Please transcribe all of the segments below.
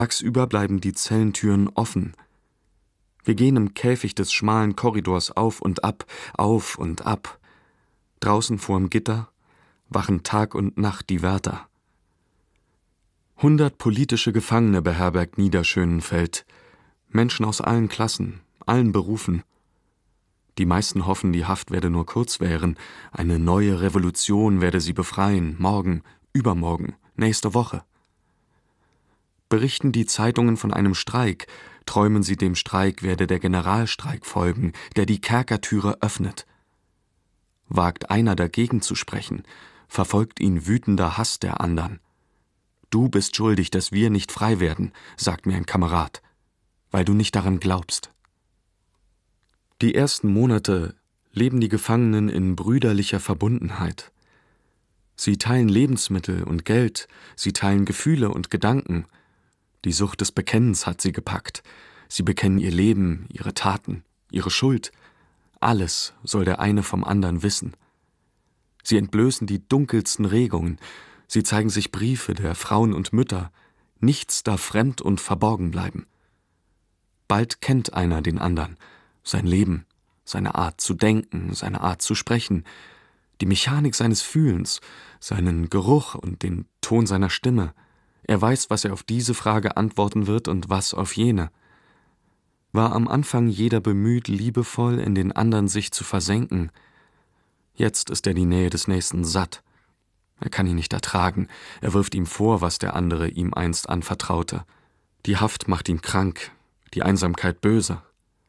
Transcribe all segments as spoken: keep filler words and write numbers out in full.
Tagsüber bleiben die Zellentüren offen. Wir gehen im Käfig des schmalen Korridors auf und ab, auf und ab. Draußen vorm Gitter wachen Tag und Nacht die Wärter. Hundert politische Gefangene beherbergt Niederschönenfeld. Menschen aus allen Klassen, allen Berufen. Die meisten hoffen, die Haft werde nur kurz währen. Eine neue Revolution werde sie befreien, morgen, übermorgen, nächste Woche. Berichten die Zeitungen von einem Streik, träumen sie, dem Streik werde der Generalstreik folgen, der die Kerkertüre öffnet. Wagt einer dagegen zu sprechen, verfolgt ihn wütender Hass der andern. Du bist schuldig, dass wir nicht frei werden, sagt mir ein Kamerad, weil du nicht daran glaubst. Die ersten Monate leben die Gefangenen in brüderlicher Verbundenheit. Sie teilen Lebensmittel und Geld, sie teilen Gefühle und Gedanken. Die Sucht des Bekennens hat sie gepackt. Sie bekennen ihr Leben, ihre Taten, ihre Schuld. Alles soll der eine vom anderen wissen. Sie entblößen die dunkelsten Regungen. Sie zeigen sich Briefe der Frauen und Mütter. Nichts darf fremd und verborgen bleiben. Bald kennt einer den anderen, sein Leben, seine Art zu denken, seine Art zu sprechen, die Mechanik seines Fühlens, seinen Geruch und den Ton seiner Stimme. Er weiß, was er auf diese Frage antworten wird und was auf jene. War am Anfang jeder bemüht, liebevoll in den anderen sich zu versenken. Jetzt ist er die Nähe des Nächsten satt. Er kann ihn nicht ertragen. Er wirft ihm vor, was der andere ihm einst anvertraute. Die Haft macht ihn krank, die Einsamkeit böse.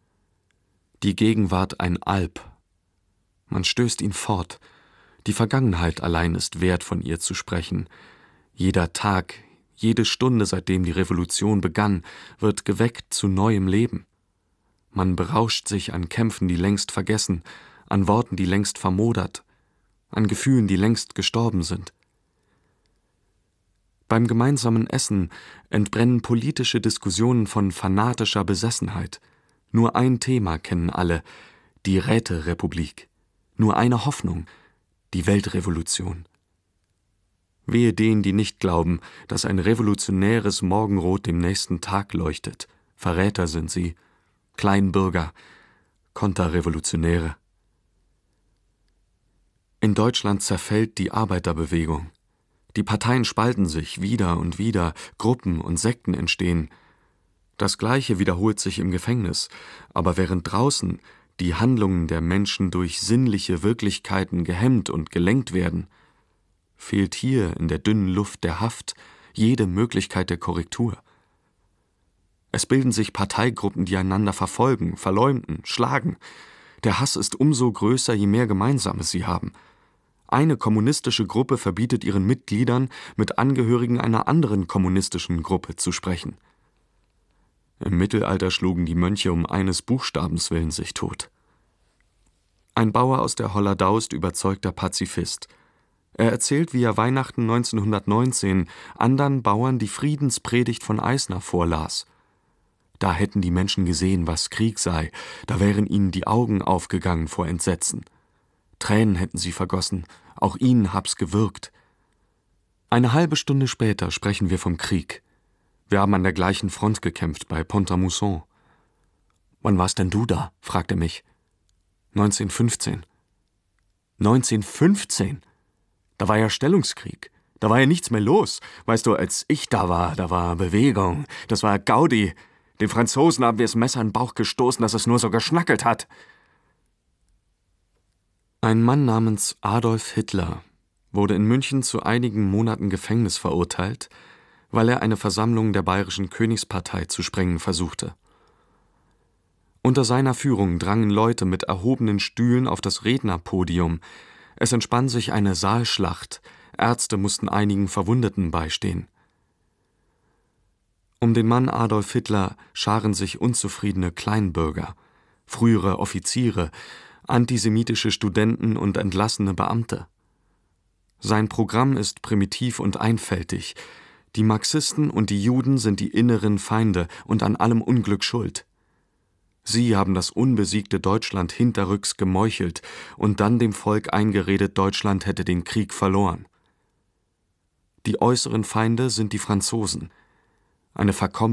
Die Gegenwart ein Alp. Man stößt ihn fort. Die Vergangenheit allein ist wert, von ihr zu sprechen. Jeder Tag, jede Stunde, seitdem die Revolution begann, wird geweckt zu neuem Leben. Man berauscht sich an Kämpfen, die längst vergessen, an Worten, die längst vermodert, an Gefühlen, die längst gestorben sind. Beim gemeinsamen Essen entbrennen politische Diskussionen von fanatischer Besessenheit. Nur ein Thema kennen alle, die Räterepublik. Nur eine Hoffnung, die Weltrevolution. Wehe denen, die nicht glauben, dass ein revolutionäres Morgenrot dem nächsten Tag leuchtet. Verräter sind sie, Kleinbürger, Konterrevolutionäre. In Deutschland zerfällt die Arbeiterbewegung. Die Parteien spalten sich wieder und wieder, Gruppen und Sekten entstehen. Das Gleiche wiederholt sich im Gefängnis, aber während draußen die Handlungen der Menschen durch sinnliche Wirklichkeiten gehemmt und gelenkt werden, fehlt hier in der dünnen Luft der Haft jede Möglichkeit der Korrektur. Es bilden sich Parteigruppen, die einander verfolgen, verleumden, schlagen. Der Hass ist umso größer, je mehr Gemeinsames sie haben. Eine kommunistische Gruppe verbietet ihren Mitgliedern, mit Angehörigen einer anderen kommunistischen Gruppe zu sprechen. Im Mittelalter schlugen die Mönche um eines Buchstabens willen sich tot. Ein Bauer aus der Holledau ist überzeugter Pazifist. Er erzählt, wie er Weihnachten neunzehnhundertneunzehn andern Bauern die Friedenspredigt von Eisner vorlas. Da hätten die Menschen gesehen, was Krieg sei, da wären ihnen die Augen aufgegangen vor Entsetzen. Tränen hätten sie vergossen, auch ihnen hab's gewirkt. Eine halbe Stunde später sprechen wir vom Krieg. Wir haben an der gleichen Front gekämpft, bei Pont-à-Mousson. »Wann warst denn du da?« fragt er mich. neunzehnhundertfünfzehn. neunzehnhundertfünfzehn? Da war ja Stellungskrieg. Da war ja nichts mehr los. Weißt du, als ich da war, da war Bewegung. Das war Gaudi. Den Franzosen haben wir das Messer in den Bauch gestoßen, dass es nur so geschnackelt hat. Ein Mann namens Adolf Hitler wurde in München zu einigen Monaten Gefängnis verurteilt, weil er eine Versammlung der Bayerischen Königspartei zu sprengen versuchte. Unter seiner Führung drangen Leute mit erhobenen Stühlen auf das Rednerpodium. Es entspann sich eine Saalschlacht. Ärzte mussten einigen Verwundeten beistehen. Um den Mann Adolf Hitler scharen sich unzufriedene Kleinbürger, frühere Offiziere, antisemitische Studenten und entlassene Beamte. Sein Programm ist primitiv und einfältig. Die Marxisten und die Juden sind die inneren Feinde und an allem Unglück schuld. Sie haben das unbesiegte Deutschland hinterrücks gemeuchelt und dann dem Volk eingeredet, Deutschland hätte den Krieg verloren. Die äußeren Feinde sind die Franzosen. eine verkommene